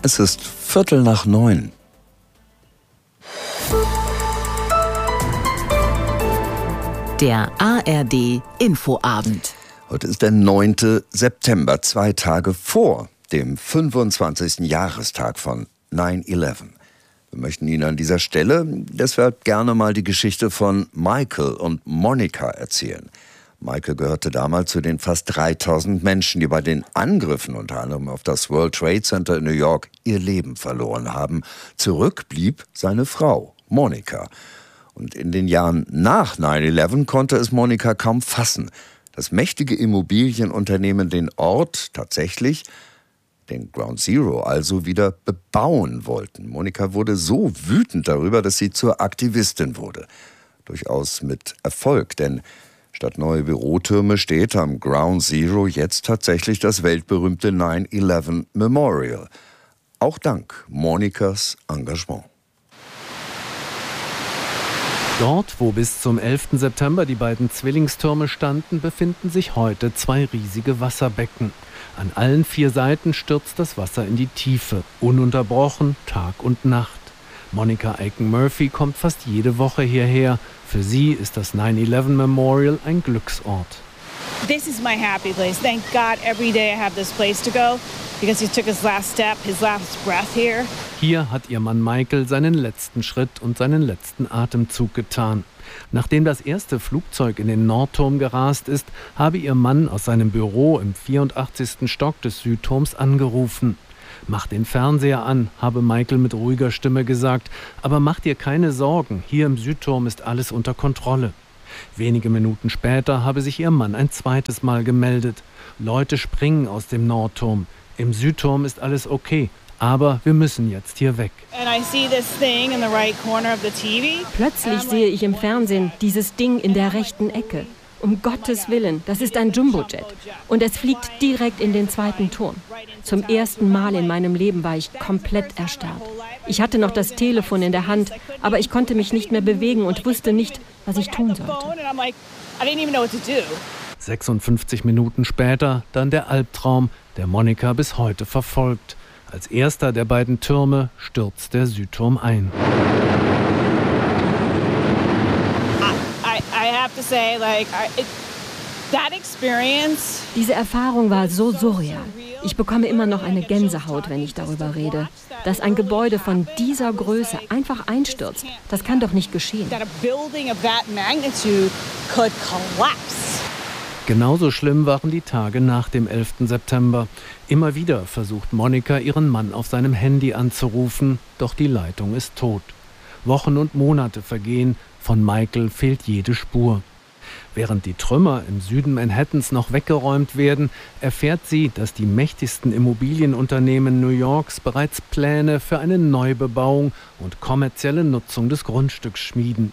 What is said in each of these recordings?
Es ist 8:45. Der ARD Infoabend. Heute ist der 9. September, 2 Tage vor dem 25. Jahrestag von 9/11. Wir möchten Ihnen an dieser Stelle deshalb gerne mal die Geschichte von Michael und Monica erzählen. Michael gehörte damals zu den fast 3000 Menschen, die bei den Angriffen unter anderem auf das World Trade Center in New York ihr Leben verloren haben. Zurück blieb seine Frau, Monica. Und in den Jahren nach 9/11 konnte es Monica kaum fassen, dass mächtige Immobilienunternehmen den Ort tatsächlich, den Ground Zero also, wieder bebauen wollten. Monica wurde so wütend darüber, dass sie zur Aktivistin wurde. Durchaus mit Erfolg, denn statt neue Bürotürme steht am Ground Zero jetzt tatsächlich das weltberühmte 9/11 Memorial. Auch dank Monicas Engagement. Dort, wo bis zum 11. September die beiden Zwillingstürme standen, befinden sich heute 2 riesige Wasserbecken. An allen 4 Seiten stürzt das Wasser in die Tiefe, ununterbrochen, Tag und Nacht. Monica Aiken-Murphy kommt fast jede Woche hierher. Für sie ist das 9/11 Memorial ein Glücksort. This is my happy place. Thank God every day I have this place to go because he took his last step, his last breath here. Hier hat ihr Mann Michael seinen letzten Schritt und seinen letzten Atemzug getan. Nachdem das erste Flugzeug in den Nordturm gerast ist, habe ihr Mann aus seinem Büro im 84. Stock des Südturms angerufen. Mach den Fernseher an, habe Michael mit ruhiger Stimme gesagt, aber mach dir keine Sorgen, hier im Südturm ist alles unter Kontrolle. Wenige Minuten später habe sich ihr Mann ein zweites Mal gemeldet. Leute springen aus dem Nordturm. Im Südturm ist alles okay, aber wir müssen jetzt hier weg. Plötzlich sehe ich im Fernsehen dieses Ding in der rechten Ecke. Um Gottes Willen, das ist ein Jumbojet. Und es fliegt direkt in den 2. Turm. Zum ersten Mal in meinem Leben war ich komplett erstarrt. Ich hatte noch das Telefon in der Hand, aber ich konnte mich nicht mehr bewegen und wusste nicht, was ich tun sollte. 56 Minuten später dann der Albtraum, der Monica bis heute verfolgt. Als erster der beiden Türme stürzt der Südturm ein. Diese Erfahrung war so surreal. Ich bekomme immer noch eine Gänsehaut, wenn ich darüber rede. Dass ein Gebäude von dieser Größe einfach einstürzt, das kann doch nicht geschehen. Genauso schlimm waren die Tage nach dem 11. September. Immer wieder versucht Monica, ihren Mann auf seinem Handy anzurufen, doch die Leitung ist tot. Wochen und Monate vergehen, von Michael fehlt jede Spur. Während die Trümmer im Süden Manhattans noch weggeräumt werden, erfährt sie, dass die mächtigsten Immobilienunternehmen New Yorks bereits Pläne für eine Neubebauung und kommerzielle Nutzung des Grundstücks schmieden.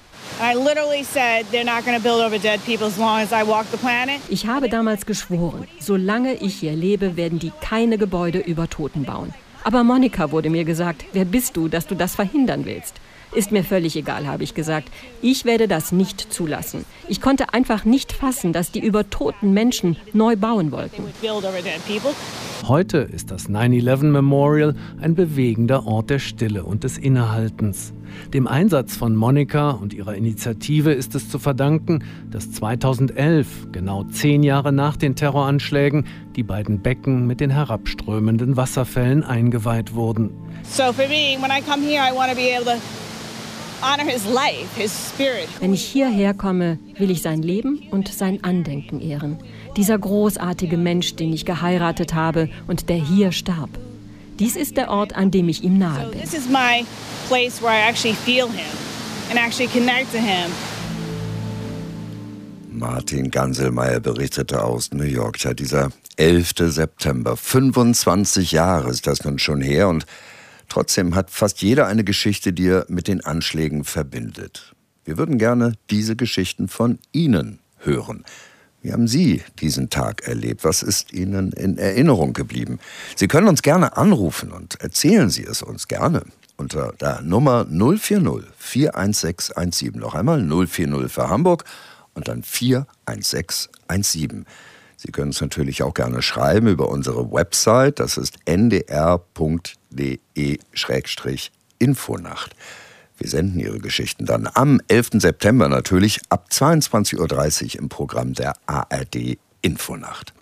Ich habe damals geschworen, solange ich hier lebe, werden die keine Gebäude über Toten bauen. Aber Monica, wurde mir gesagt, wer bist du, dass du das verhindern willst? Ist mir völlig egal, habe ich gesagt. Ich werde das nicht zulassen. Ich konnte einfach nicht fassen, dass die über toten Menschen neu bauen wollten. Heute ist das 9/11 Memorial ein bewegender Ort der Stille und des Innehaltens. Dem Einsatz von Monica und ihrer Initiative ist es zu verdanken, dass 2011, genau 10 Jahre nach den Terroranschlägen, die beiden Becken mit den herabströmenden Wasserfällen eingeweiht wurden. So for me, when I come here, I want to be able to honor his life, his spirit. Wenn ich hierher komme, will ich sein Leben und sein Andenken ehren. Dieser großartige Mensch, den ich geheiratet habe und der hier starb. Dies ist der Ort, an dem ich ihm nahe bin. This is my place where I actually feel him and actually connect to him. Martin Ganselmeier berichtete aus New York. Seit dieser 11. September, 25 Jahre ist das nun schon her, und trotzdem hat fast jeder eine Geschichte, die er mit den Anschlägen verbindet. Wir würden gerne diese Geschichten von Ihnen hören. Wie haben Sie diesen Tag erlebt? Was ist Ihnen in Erinnerung geblieben? Sie können uns gerne anrufen und erzählen Sie es uns gerne unter der Nummer 040 41617. Noch einmal 040 für Hamburg und dann 41617. Sie können es natürlich auch gerne schreiben über unsere Website. Das ist ndr.de/Infonacht. Wir senden Ihre Geschichten dann am 11. September natürlich ab 22:30 Uhr im Programm der ARD Infonacht.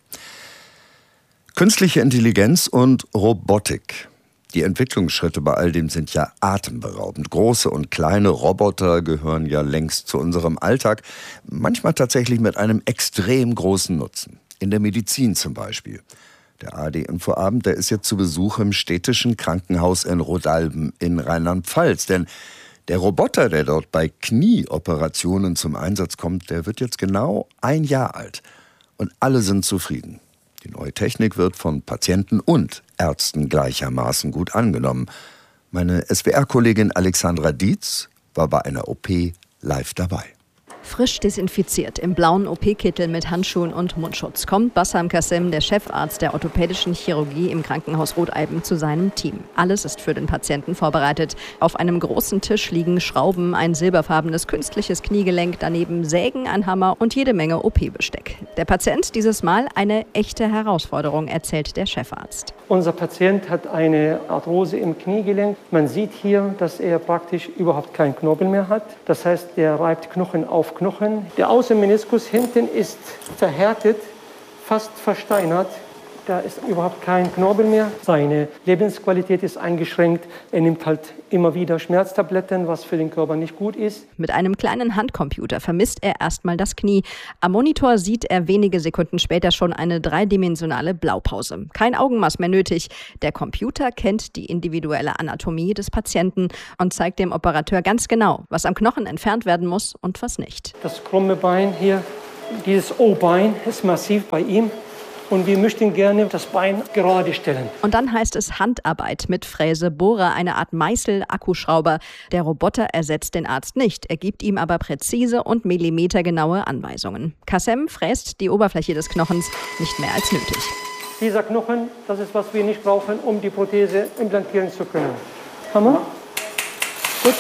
Künstliche Intelligenz und Robotik. Die Entwicklungsschritte bei all dem sind ja atemberaubend. Große und kleine Roboter gehören ja längst zu unserem Alltag, manchmal tatsächlich mit einem extrem großen Nutzen. In der Medizin zum Beispiel. Der ARD-Infoabend, der ist jetzt zu Besuch im städtischen Krankenhaus in Rodalben in Rheinland-Pfalz. Denn der Roboter, der dort bei Knieoperationen zum Einsatz kommt, der wird jetzt genau 1 Jahr alt. Und alle sind zufrieden. Die neue Technik wird von Patienten und Ärzten gleichermaßen gut angenommen. Meine SWR-Kollegin Alexandra Dietz war bei einer OP live dabei. Frisch desinfiziert im blauen OP-Kittel mit Handschuhen und Mundschutz kommt Bassam Kassem, der Chefarzt der orthopädischen Chirurgie im Krankenhaus Rodalben, zu seinem Team. Alles ist für den Patienten vorbereitet. Auf einem großen Tisch liegen Schrauben, ein silberfarbenes künstliches Kniegelenk, daneben Sägen, ein Hammer und jede Menge OP-Besteck. Der Patient dieses Mal eine echte Herausforderung, erzählt der Chefarzt. Unser Patient hat eine Arthrose im Kniegelenk. Man sieht hier, dass er praktisch überhaupt keinen Knorpel mehr hat. Das heißt, er reibt Knochen auf Knochen. Der Außenmeniskus hinten ist verhärtet, fast versteinert. Da ist überhaupt kein Knorpel mehr. Seine Lebensqualität ist eingeschränkt. Er nimmt halt immer wieder Schmerztabletten, was für den Körper nicht gut ist. Mit einem kleinen Handcomputer vermisst er erstmal das Knie. Am Monitor sieht er wenige Sekunden später schon eine dreidimensionale Blaupause. Kein Augenmaß mehr nötig. Der Computer kennt die individuelle Anatomie des Patienten und zeigt dem Operateur ganz genau, was am Knochen entfernt werden muss und was nicht. Das krumme Bein hier, dieses O-Bein ist massiv bei ihm. Und wir möchten gerne das Bein gerade stellen. Und dann heißt es Handarbeit mit Fräse, Bohrer, eine Art Meißel, Akkuschrauber. Der Roboter ersetzt den Arzt nicht. Er gibt ihm aber präzise und millimetergenaue Anweisungen. Kassem fräst die Oberfläche des Knochens nicht mehr als nötig. Dieser Knochen, das ist, was wir nicht brauchen, um die Prothese implantieren zu können. Hammer. Gut.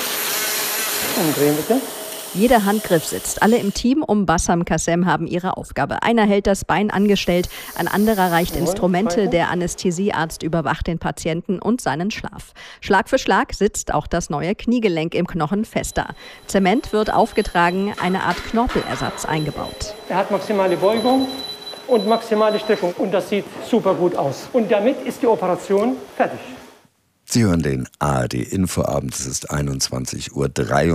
Umdrehen bitte. Jeder Handgriff sitzt. Alle im Team um Bassam Kassem haben ihre Aufgabe. Einer hält das Bein angestellt, ein anderer reicht Instrumente, der Anästhesiearzt überwacht den Patienten und seinen Schlaf. Schlag für Schlag sitzt auch das neue Kniegelenk im Knochen fester. Zement wird aufgetragen, eine Art Knorpelersatz eingebaut. Er hat maximale Beugung und maximale Streckung und das sieht super gut aus. Und damit ist die Operation fertig. Sie hören den ARD-Infoabend, es ist 21:23 Uhr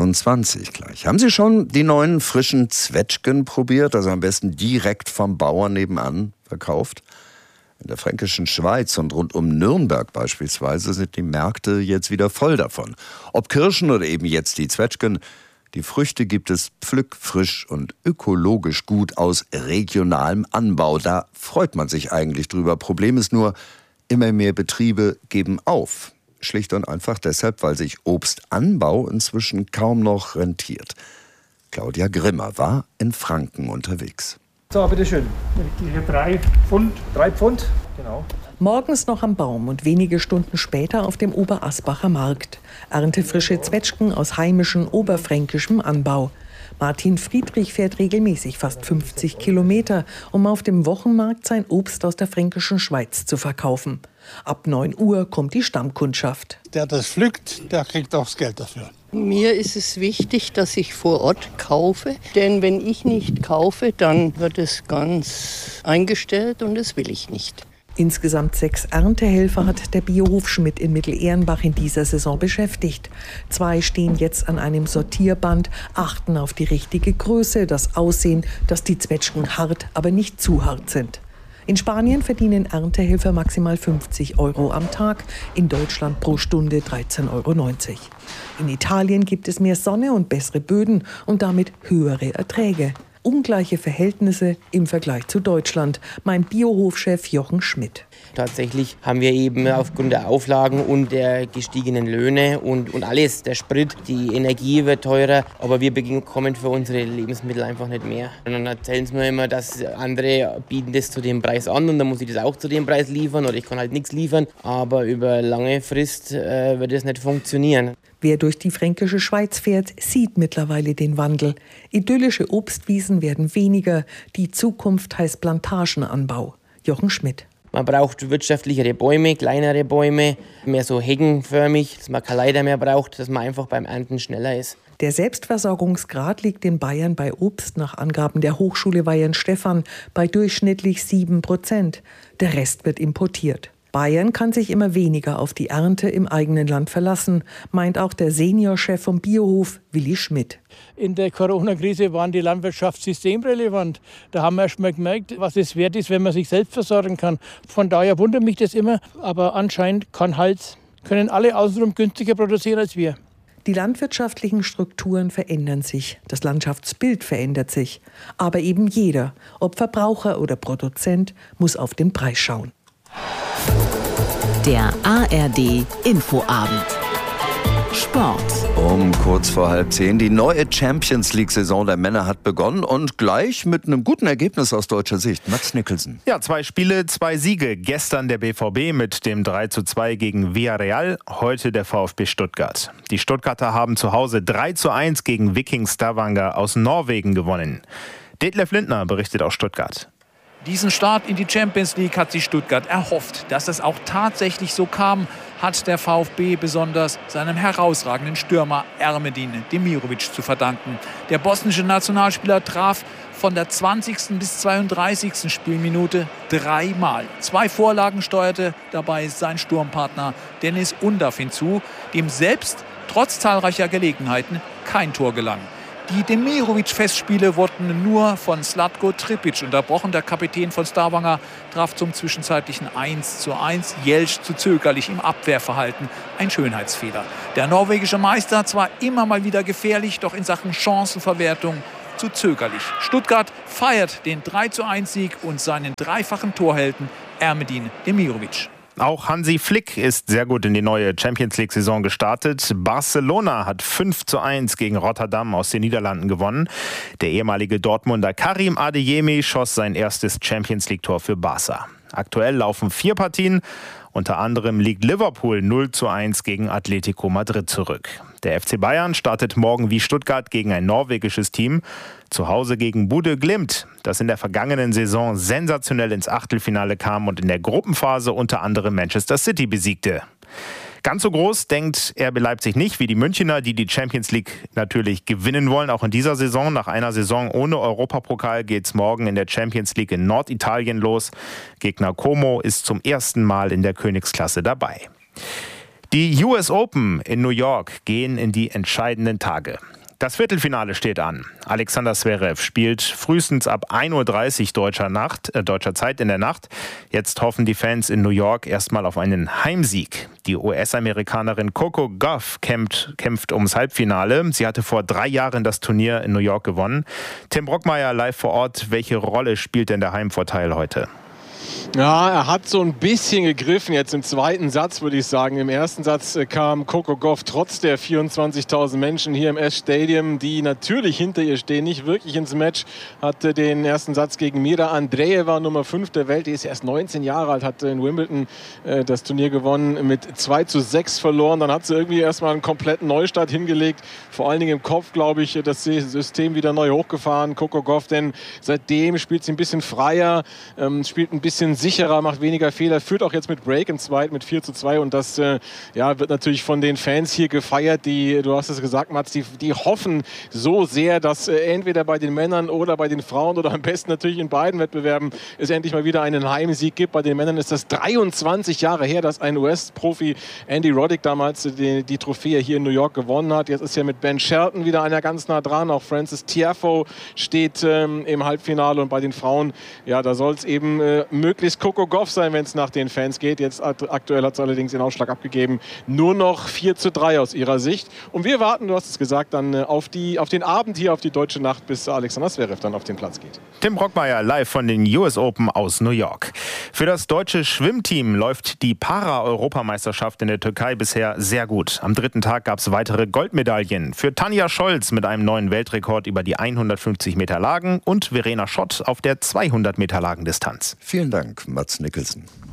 gleich. Haben Sie schon die neuen frischen Zwetschgen probiert, also am besten direkt vom Bauern nebenan verkauft? In der fränkischen Schweiz und rund um Nürnberg beispielsweise sind die Märkte jetzt wieder voll davon. Ob Kirschen oder eben jetzt die Zwetschgen, die Früchte gibt es pflückfrisch und ökologisch gut aus regionalem Anbau. Da freut man sich eigentlich drüber. Problem ist nur, immer mehr Betriebe geben auf. Schlicht und einfach deshalb, weil sich Obstanbau inzwischen kaum noch rentiert. Claudia Grimmer war in Franken unterwegs. So, bitteschön. Hier 3 Pfund. 3 Pfund, genau. Morgens noch am Baum und wenige Stunden später auf dem Oberasbacher Markt. Erntefrische Zwetschgen aus heimischem oberfränkischem Anbau. Martin Friedrich fährt regelmäßig fast 50 Kilometer, um auf dem Wochenmarkt sein Obst aus der fränkischen Schweiz zu verkaufen. Ab 9 Uhr kommt die Stammkundschaft. Der das pflückt, der kriegt auch das Geld dafür. Mir ist es wichtig, dass ich vor Ort kaufe, denn wenn ich nicht kaufe, dann wird es ganz eingestellt und das will ich nicht. Insgesamt 6 Erntehelfer hat der Biohof Schmidt in Mittelehrenbach in dieser Saison beschäftigt. 2 stehen jetzt an einem Sortierband, achten auf die richtige Größe, das Aussehen, dass die Zwetschgen hart, aber nicht zu hart sind. In Spanien verdienen Erntehelfer maximal 50 € am Tag, in Deutschland pro Stunde 13,90 €. In Italien gibt es mehr Sonne und bessere Böden und damit höhere Erträge. Ungleiche Verhältnisse im Vergleich zu Deutschland, meint Biohofchef Jochen Schmidt. Tatsächlich haben wir eben aufgrund der Auflagen und der gestiegenen Löhne und alles, der Sprit, die Energie wird teurer, aber wir bekommen für unsere Lebensmittel einfach nicht mehr. Und dann erzählen sie mir immer, dass andere bieten das zu dem Preis an und dann muss ich das auch zu dem Preis liefern oder ich kann halt nichts liefern, aber über lange Frist wird das nicht funktionieren. Wer durch die fränkische Schweiz fährt, sieht mittlerweile den Wandel. Idyllische Obstwiesen werden weniger. Die Zukunft heißt Plantagenanbau. Jochen Schmidt. Man braucht wirtschaftlichere Bäume, kleinere Bäume, mehr so heckenförmig, dass man keine Leiter mehr braucht, dass man einfach beim Ernten schneller ist. Der Selbstversorgungsgrad liegt in Bayern bei Obst nach Angaben der Hochschule Weihenstephan bei durchschnittlich 7%. Der Rest wird importiert. Bayern kann sich immer weniger auf die Ernte im eigenen Land verlassen, meint auch der Seniorchef vom Biohof Willi Schmidt. In der Corona-Krise waren die Landwirtschaft systemrelevant. Da haben wir erst mal gemerkt, was es wert ist, wenn man sich selbst versorgen kann. Von daher wundert mich das immer. Aber anscheinend können alle außenrum günstiger produzieren als wir. Die landwirtschaftlichen Strukturen verändern sich, das Landschaftsbild verändert sich. Aber eben jeder, ob Verbraucher oder Produzent, muss auf den Preis schauen. Der ARD Infoabend. Sport. Um kurz vor 9:30. Die neue Champions-League-Saison der Männer hat begonnen und gleich mit einem guten Ergebnis aus deutscher Sicht. Max Nicholson. Ja, 2 Spiele, 2 Siege. Gestern der BVB mit dem 3:2 gegen Villarreal, heute der VfB Stuttgart. Die Stuttgarter haben zu Hause 3:1 gegen Viking Stavanger aus Norwegen gewonnen. Detlef Lindner berichtet aus Stuttgart. Diesen Start in die Champions League hat sich Stuttgart erhofft. Dass es auch tatsächlich so kam, hat der VfB besonders seinem herausragenden Stürmer Ermedin Demirovic zu verdanken. Der bosnische Nationalspieler traf von der 20. bis 32. Spielminute 3 Mal. 2 Vorlagen steuerte dabei sein Sturmpartner Dennis Undav hinzu, dem selbst trotz zahlreicher Gelegenheiten kein Tor gelang. Die Demirovic-Festspiele wurden nur von Zlatko Tripic unterbrochen. Der Kapitän von Stavanger traf zum zwischenzeitlichen 1:1. Jelš zu zögerlich im Abwehrverhalten. Ein Schönheitsfehler. Der norwegische Meister zwar immer mal wieder gefährlich, doch in Sachen Chancenverwertung zu zögerlich. Stuttgart feiert den 3:1-Sieg und seinen dreifachen Torhelden Ermedin Demirovic. Auch Hansi Flick ist sehr gut in die neue Champions-League-Saison gestartet. Barcelona hat 5:1 gegen Rotterdam aus den Niederlanden gewonnen. Der ehemalige Dortmunder Karim Adeyemi schoss sein erstes Champions-League-Tor für Barca. Aktuell laufen 4 Partien. Unter anderem liegt Liverpool 0:1 gegen Atletico Madrid zurück. Der FC Bayern startet morgen wie Stuttgart gegen ein norwegisches Team. Zu Hause gegen Bodø Glimt, das in der vergangenen Saison sensationell ins Achtelfinale kam und in der Gruppenphase unter anderem Manchester City besiegte. Ganz so groß denkt RB Leipzig nicht wie die Münchner, die die Champions League natürlich gewinnen wollen, auch in dieser Saison. Nach einer Saison ohne Europapokal geht's morgen in der Champions League in Norditalien los. Gegner Como ist zum ersten Mal in der Königsklasse dabei. Die US Open in New York gehen in die entscheidenden Tage. Das Viertelfinale steht an. Alexander Zverev spielt frühestens ab 1:30 Uhr deutscher Zeit in der Nacht. Jetzt hoffen die Fans in New York erstmal auf einen Heimsieg. Die US-Amerikanerin Coco Gauff kämpft ums Halbfinale. Sie hatte vor 3 Jahren das Turnier in New York gewonnen. Tim Brockmeier live vor Ort. Welche Rolle spielt denn der Heimvorteil heute? Ja, er hat so ein bisschen gegriffen jetzt im zweiten Satz, würde ich sagen. Im ersten Satz kam Coco Gauff trotz der 24.000 Menschen hier im S-Stadium, die natürlich hinter ihr stehen, nicht wirklich ins Match. Hatte den ersten Satz gegen Mira Andreeva, Nummer 5 der Welt. Die ist erst 19 Jahre alt, hat in Wimbledon das Turnier gewonnen, mit 2:6 verloren. Dann hat sie irgendwie erstmal einen kompletten Neustart hingelegt. Vor allen Dingen im Kopf, glaube ich, das System wieder neu hochgefahren. Coco Gauff, denn seitdem spielt sie ein bisschen freier, spielt ein bisschen sicherer, macht weniger Fehler, führt auch jetzt mit Break im zweiten mit 4:2 und das wird natürlich von den Fans hier gefeiert, du hast es gesagt, Mats, die hoffen so sehr, dass entweder bei den Männern oder bei den Frauen oder am besten natürlich in beiden Wettbewerben es endlich mal wieder einen Heimsieg gibt. Bei den Männern ist das 23 Jahre her, dass ein US-Profi Andy Roddick damals die Trophäe hier in New York gewonnen hat. Jetzt ist ja mit Ben Shelton wieder einer ganz nah dran, auch Frances Tiafoe steht im Halbfinale und bei den Frauen, ja, da soll es eben möglichst Coco Gauff sein, wenn es nach den Fans geht. Jetzt aktuell hat es allerdings den Ausschlag abgegeben. Nur noch 4:3 aus ihrer Sicht. Und wir warten, du hast es gesagt, dann auf den Abend hier, auf die deutsche Nacht, bis Alexander Zverev dann auf den Platz geht. Tim Brockmeier live von den US Open aus New York. Für das deutsche Schwimmteam läuft die Para-Europameisterschaft in der Türkei bisher sehr gut. Am 3. Tag gab es weitere Goldmedaillen für Tanja Scholz mit einem neuen Weltrekord über die 150 Meter Lagen und Verena Schott auf der 200 Meter Lagendistanz. Vielen Dank, Mats Nicholson.